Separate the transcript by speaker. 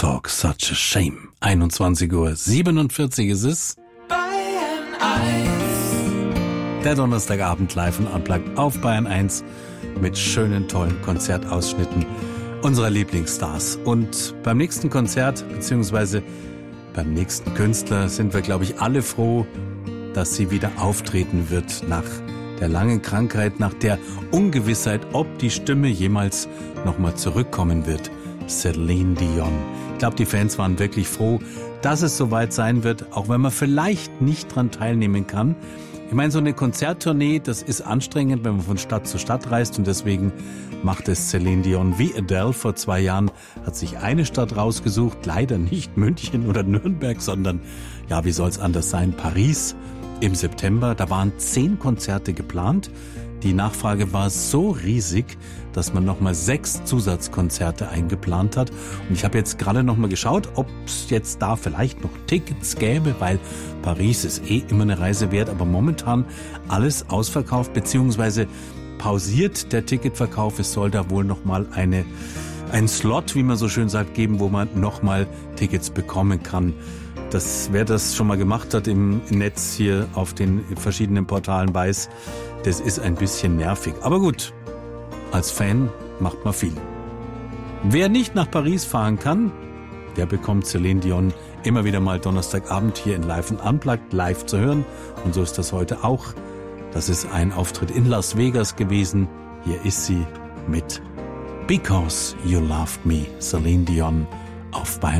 Speaker 1: Talk, such a shame. 21:47 Uhr ist es.
Speaker 2: Bayern 1.
Speaker 1: Der Donnerstagabend live und unplugged auf Bayern 1 mit schönen, tollen Konzertausschnitten unserer Lieblingsstars. Und beim nächsten Konzert, beziehungsweise beim nächsten Künstler, sind wir, glaube ich, alle froh, dass sie wieder auftreten wird nach der langen Krankheit, nach der Ungewissheit, ob die Stimme jemals nochmal zurückkommen wird. Celine Dion. Ich glaube, die Fans waren wirklich froh, dass es soweit sein wird, auch wenn man vielleicht nicht dran teilnehmen kann. Ich meine, so eine Konzerttournee, das ist anstrengend, wenn man von Stadt zu Stadt reist, und deswegen macht es Celine Dion wie Adele vor 2 Jahren, hat sich eine Stadt rausgesucht, leider nicht München oder Nürnberg, sondern, ja, wie soll es anders sein, Paris im September. Da waren 10 Konzerte geplant. Die Nachfrage war so riesig, dass man nochmal 6 Zusatzkonzerte eingeplant hat. Und ich habe jetzt gerade nochmal geschaut, ob es jetzt da vielleicht noch Tickets gäbe, weil Paris ist immer eine Reise wert, aber momentan alles ausverkauft, beziehungsweise pausiert der Ticketverkauf. Es soll da wohl nochmal ein Slot, wie man so schön sagt, geben, wo man nochmal Tickets bekommen kann. Wer das schon mal gemacht hat im Netz hier auf den verschiedenen Portalen, weiß, das ist ein bisschen nervig. Aber gut, als Fan macht man viel. Wer nicht nach Paris fahren kann, der bekommt Celine Dion immer wieder mal Donnerstagabend hier in Live und Unplugged live zu hören. Und so ist das heute auch. Das ist ein Auftritt in Las Vegas gewesen. Hier ist sie mit Because You Loved Me, Celine Dion auf Bayern